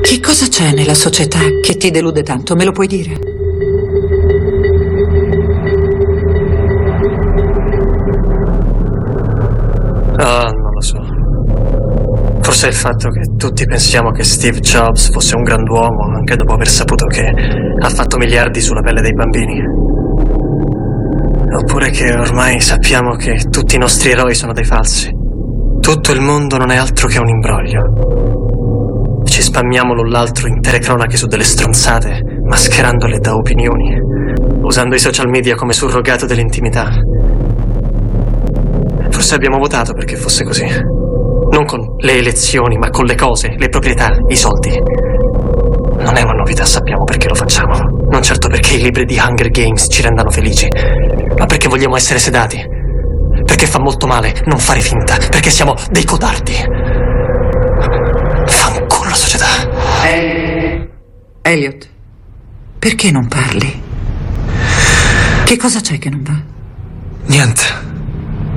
Che cosa c'è nella società che ti delude tanto? Me lo puoi dire? Non lo so. Forse è il fatto che tutti pensiamo che Steve Jobs fosse un grand'uomo anche dopo aver saputo che ha fatto miliardi sulla pelle dei bambini. Oppure che ormai sappiamo che tutti i nostri eroi sono dei falsi. Tutto il mondo non è altro che un imbroglio. Ci spammiamo l'un l'altro intere cronache su delle stronzate, mascherandole da opinioni, usando i social media come surrogato dell'intimità. Forse abbiamo votato perché fosse così. Non con le elezioni, ma con le cose, le proprietà, i soldi. Non è una novità, sappiamo perché lo facciamo. Non certo perché i libri di Hunger Games ci rendano felici, ma perché vogliamo essere sedati. Perché fa molto male non fare finta, perché siamo dei codardi. Fanculo la società. Elliot, perché non parli? Che cosa c'è che non va? Niente.